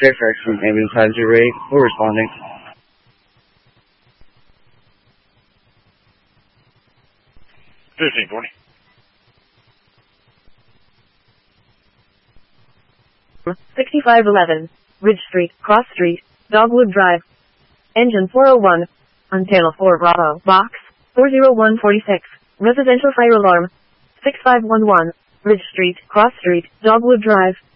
Fairfax from Ambulance Hazard Rate. We're responding. $15.20. 6511, Ridge Street, Cross Street, Dogwood Drive. Engine 401, Antenna 4 Bravo, Box 40146, Residential Fire Alarm 6511, Ridge Street, Cross Street, Dogwood Drive.